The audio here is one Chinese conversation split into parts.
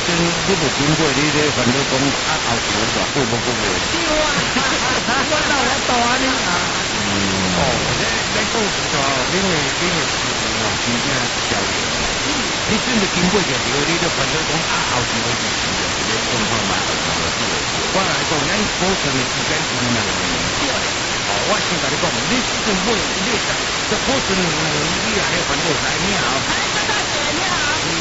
阵你无经过，你咧烦恼讲啊后头大过无过未？ 对啊，我老我大你啊。哦，你讲是说，你的真正效应。 你真的经过就对，你就烦恼讲啊后头的事情就你状况嘛，我来讲，咱保存的时间是2年。哦，我先甲你讲，你这阵买，你这保存2年，你也咧烦恼啥？你好。 哎，张大姐你好。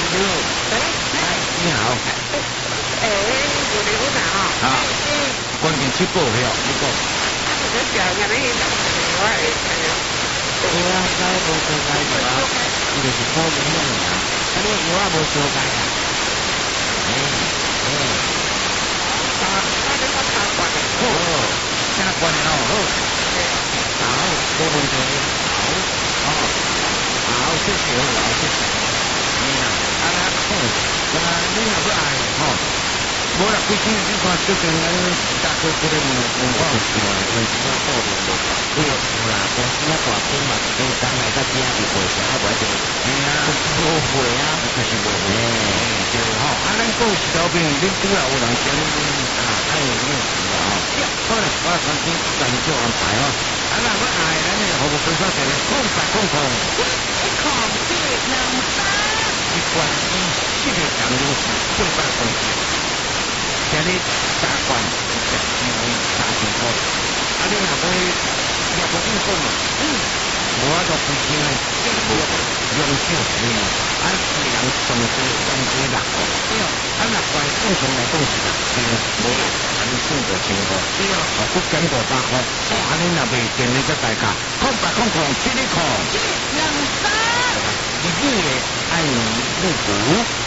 你好。 有礼物拿哦。 啊。关键去报票，你讲。 我讲下面一张我也看了。 对啊，该无修改对啊，伊就是考验你啊，啊你药啊无修改啊。 那就要插管的。 哦，插管的哦，好，没问题，好，谢谢，好，谢谢。啊，你若要爱吼，无啦，毕竟你看最近咱大哥这个情况是嘛，真是要报的无。 有啦，公司啊大间嘛，就刚来到家己袂啥，啊袂就，无会啊， 就是无会。对吼，啊，咱讲是条病，你拄啊有人讲啊，爱有咩事啊？好啦，我赶紧赶紧做安排哦。啊，若要爱，咱呢，服务分数就空白空空。 一孔是200。 一关一系列讲究是8公斤，今日3关10.3块，啊，你若要不运动嘛？无法度开心诶，用少钱嘛，啊，一个人上多6块，对，啊6块正常来讲是6000，无安尼算就1000块，对，不减500块，安尼若袂见你个大家，空白空空7块， 200。 你的爱你入股。